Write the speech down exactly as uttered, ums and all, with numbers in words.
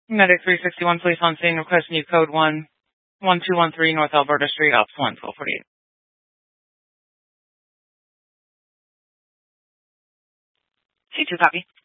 Medic three sixty-one, police on scene, request new code one one two one three North Alberta Street, Ops one, twelve forty-eight. C two copy.